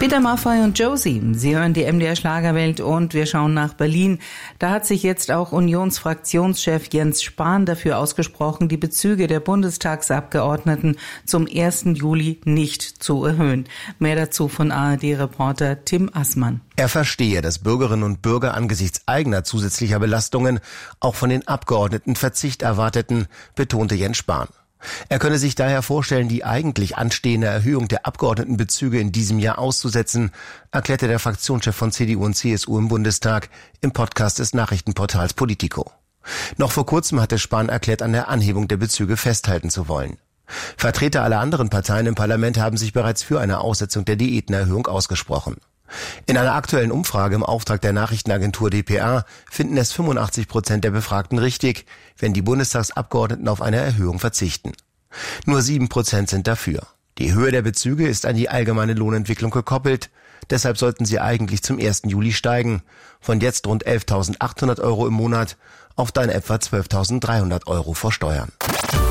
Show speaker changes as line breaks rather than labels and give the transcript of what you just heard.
Peter Maffay und Josie, Sie hören die MDR Schlagerwelt und wir schauen nach Berlin. Da hat sich jetzt auch Unionsfraktionschef Jens Spahn dafür ausgesprochen, die Bezüge der Bundestagsabgeordneten zum 1. Juli nicht zu erhöhen. Mehr dazu von ARD-Reporter Tim Assmann.
Er verstehe, dass Bürgerinnen und Bürger angesichts eigener zusätzlicher Belastungen auch von den Abgeordneten Verzicht erwarteten, betonte Jens Spahn. Er könne sich daher vorstellen, die eigentlich anstehende Erhöhung der Abgeordnetenbezüge in diesem Jahr auszusetzen, erklärte der Fraktionschef von CDU und CSU im Bundestag im Podcast des Nachrichtenportals Politico. Noch vor kurzem hatte Spahn erklärt, an der Anhebung der Bezüge festhalten zu wollen. Vertreter aller anderen Parteien im Parlament haben sich bereits für eine Aussetzung der Diätenerhöhung ausgesprochen. In einer aktuellen Umfrage im Auftrag der Nachrichtenagentur dpa finden es 85% der Befragten richtig, wenn die Bundestagsabgeordneten auf eine Erhöhung verzichten. Nur 7% sind dafür. Die Höhe der Bezüge ist an die allgemeine Lohnentwicklung gekoppelt, deshalb sollten sie eigentlich zum 1. Juli steigen, von jetzt rund 11.800 € im Monat auf dann etwa 12.300 € vor Steuern.